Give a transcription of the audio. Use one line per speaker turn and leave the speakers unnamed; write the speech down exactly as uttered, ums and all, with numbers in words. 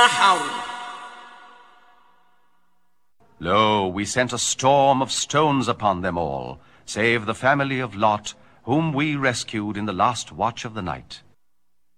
hawl.
Lo, we sent a storm of stones upon them all, save the family of Lot, whom we rescued in the last watch of the night.